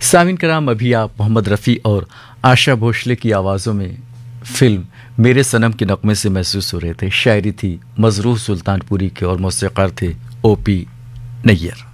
सामिन कराम, अभी आप मोहम्मद रफ़ी और आशा भोसले की आवाज़ों में फिल्म मेरे सनम के नगमे से महसूस हो रहे थे। शायरी थी मजरूह सुल्तानपुरी के और मौसीक़ार थे ओ पी नैयर।